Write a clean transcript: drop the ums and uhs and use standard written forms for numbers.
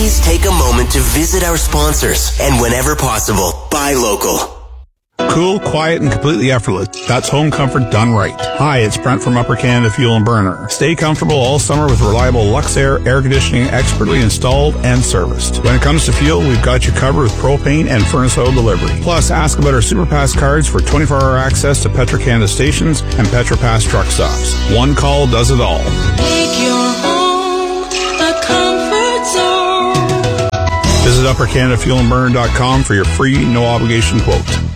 please take a moment to visit our sponsors and whenever possible, buy local. Cool, quiet, and completely effortless. That's home comfort done right. Hi, it's Brent from Upper Canada Fuel and Burner. Stay comfortable all summer with reliable Luxair air conditioning expertly installed and serviced. When it comes to fuel, we've got you covered with propane and furnace oil delivery. Plus, ask about our SuperPass cards for 24-hour access to Petro-Canada stations and PetroPass truck stops. One call does it all. Make your home a comfort zone. Visit UpperCanadaFuelandBurner.com for your free, no-obligation quote.